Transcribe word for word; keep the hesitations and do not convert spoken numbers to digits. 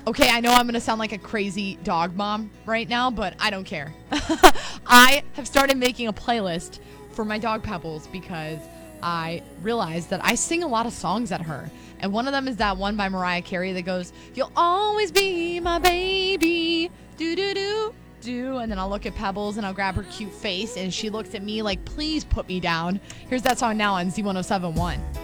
Okay, I know I'm going to sound like a crazy dog mom right now, but I don't care. I have started making a playlist for my dog Pebbles because I realized that I sing a lot of songs at her. And one of them is that one by Mariah Carey that goes, "You'll always be my baby, do-do-do, do." And then I'll look at Pebbles and I'll grab her cute face and she looks at me like, please put me down. Here's that song now on Z one oh seven point one.